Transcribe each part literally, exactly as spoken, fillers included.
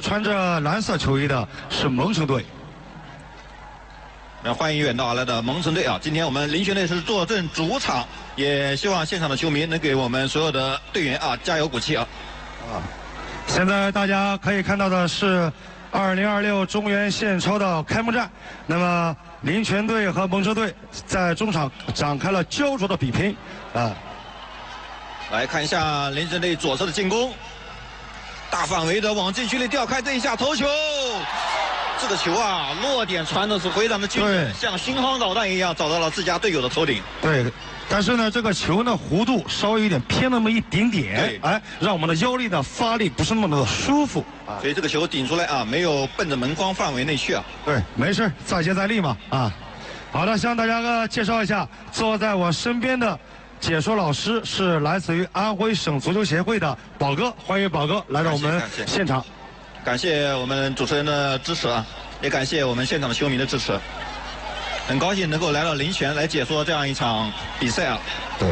穿着蓝色球衣的是蒙城队。 那欢迎远道而来的蒙城队啊！今天我们林泉队是坐镇主场，也希望现场的球迷能给我们所有的队员啊加油鼓气啊！ 啊，现在大家可以看到的是二零二六中原县超的开幕战。那么林泉队和蒙城队在中场展开了焦灼的比拼啊！ 来看一下林泉队左侧的进攻，大范围的往禁区里吊开，这一下头球。这个球啊，落点传的是非常的精准，像巡航导弹一样找到了自家队友的头顶。 对，但是呢，这个球呢弧度稍微有点偏那么一点点，哎，让我们的腰力呢发力不是那么的舒服。 所以这个球顶出来啊，没有奔着门框范围内去啊。 对，没事，再接再厉嘛啊。好的，向大家个介绍一下，坐在我身边的解说老师是来自于安徽省足球协会的宝哥，欢迎宝哥来到我们现场。 感谢我们主持人的支持啊，也感谢我们现场的球迷的支持。很高兴能够来到林泉来解说这样一场比赛啊。 对。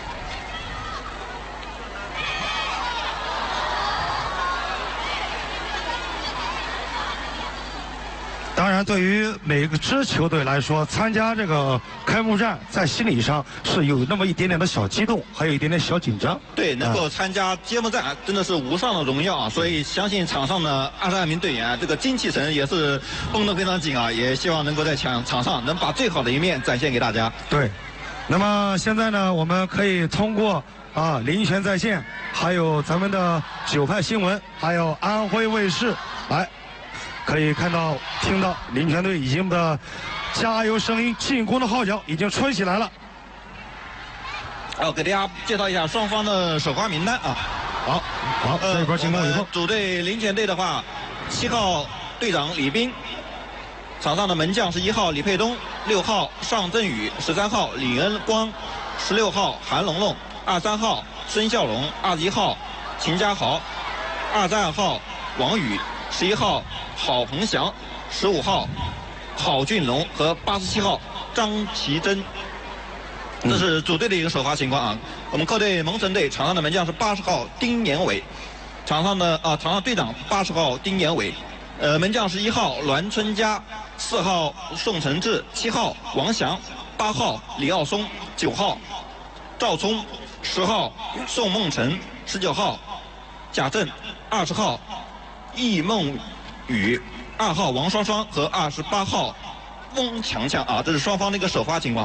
当然，对于每个支球队来说，参加这个开幕战，在心理上是有那么一点点的小激动，还有一点点小紧张。 对，能够参加揭幕战，真的是无上的荣耀啊！所以相信场上的二十二名队员，这个精气神也是绷得非常紧啊！也希望能够在场场上能把最好的一面展现给大家。 对，那么现在呢，我们可以通过啊林泉在线，还有咱们的九派新闻，还有安徽卫视来。可以看到、听到林泉队已经的加油声音、进攻的号角已经吹起来了。 好，给大家介绍一下双方的首发名单啊。 好，好，这一波进攻以后， 主队林泉队的话，七号队长李斌，场上的门将是一号李沛东，六号尚振宇，十三号李恩光，十六号韩龙龙，二三号孙孝荣，二十一号秦家豪，二十二号王宇，十一号郝鹏翔，十五号郝俊龙和八十七号张其珍。这是主队的一个首发情况啊。我们客队蒙城队场上的门将是八十号丁延伟，场上的啊场上队长八十号丁延伟，呃门将是一号栾春佳，四号宋承志，七号王翔，八号李耀松，九号赵聪，十号宋梦辰，十九号贾震，二十号易梦雨，二号王双双和二十八号翁强强啊，这是双方的一个首发情况。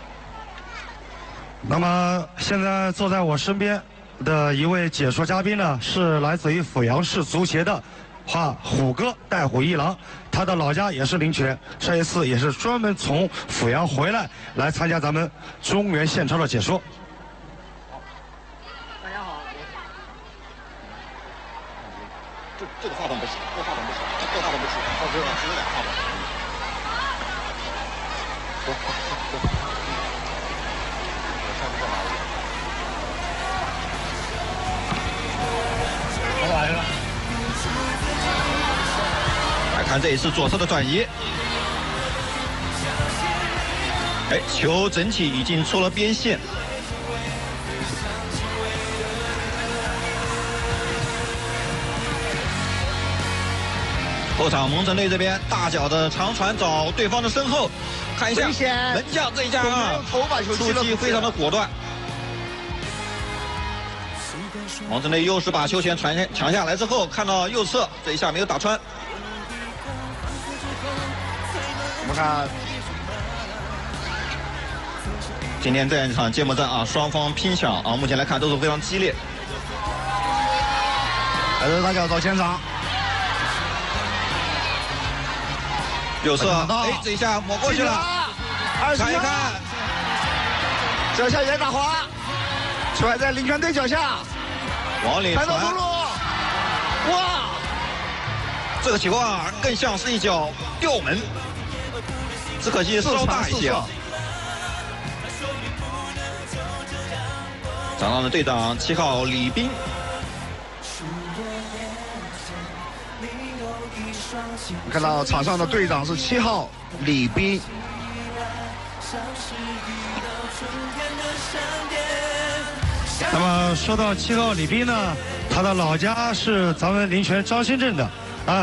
那么现在坐在我身边的一位解说嘉宾呢，是来自于阜阳市足协的话虎哥带虎一郎，他的老家也是林泉，这一次也是专门从阜阳回来来参加咱们中原县超的解说。 大家好， 这这个话筒不是，这个话筒不是，这个话筒不是，哦，只有只有俩话筒。说说说。我来了。来看这一次左侧的转移，哎，球整体已经出了边线。后场蒙城队这边大脚的长传找对方的身后，看一下门将这一下啊，出击非常的果断。蒙城队又是把球权传抢下来之后，看到右侧这一下没有打穿。 我们看今天这样一场揭幕战啊，双方拼抢啊，目前来看都是非常激烈。 还是大家到前场。 右侧，哎，这一下抹过去了，看一看， 脚下严大华，甩在林泉队脚下， 往里传， 哇， 这个情况啊，更像是一脚吊门，只可惜稍大一些啊。场上的队长七号李斌。 看到场上的队长是七号李斌。 那么说到七号李斌呢，他的老家是咱们临泉张新镇的，